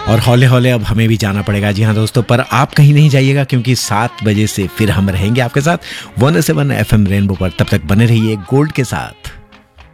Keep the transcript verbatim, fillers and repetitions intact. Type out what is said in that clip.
और हौले हौले अब हमें भी जाना पड़ेगा। जी हाँ दोस्तों, पर आप कहीं नहीं जाइएगा क्योंकि सात बजे से फिर हम रहेंगे आपके साथ one O seven F M rainbow पर। तब तक बने रहिए गोल्ड के साथ।